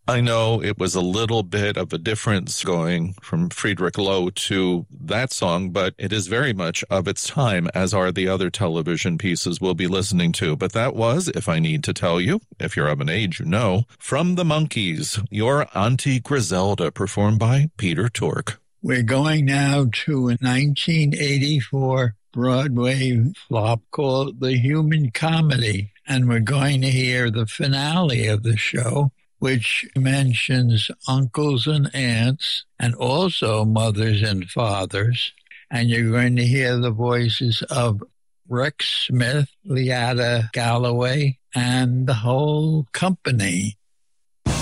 I know it was a little bit of a difference going from Friedrich Loh to that song, but it is very much of its time, as are the other television pieces we'll be listening to. But that was, if I need to tell you, if you're of an age, you know, from the Monkees, Your Auntie Griselda, performed by Peter Tork. We're going now to a 1984 Broadway flop called The Human Comedy, and we're going to hear the finale of the show, which mentions uncles and aunts and also mothers and fathers. And you're going to hear the voices of Rex Smith, Leada Galloway, and the whole company.